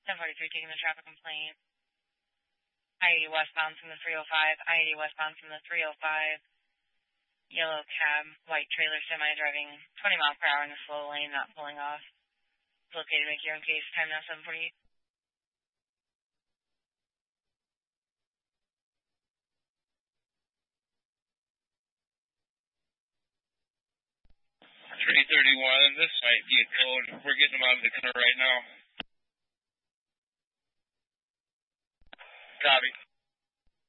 1043 taking the traffic complaint. I-80 westbound from the 305. I-80 westbound from the 305. Yellow cab, white trailer semi driving 20 miles per hour in the slow lane, not pulling off. Located, make your own case. Time now 7:48. 331, this might be a code. We're getting them out of the car right now. Copy.